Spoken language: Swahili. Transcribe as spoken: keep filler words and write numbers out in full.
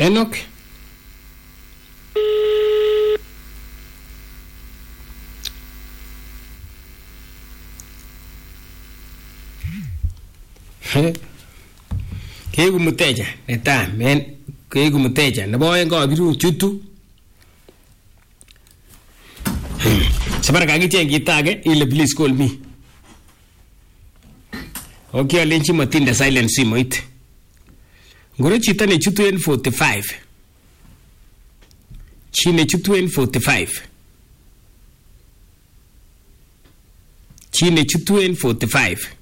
Enoch. Keigu mteja netai men keigu mteja nebo oeng kabiru chutu sabara kakicheng kitage ile please call me. Okay, alenchi matinde silent simoit. Ngoro chito ne chutu en forty-five. Chi ne chutu en forty-five. Chi ne chutu en forty-five.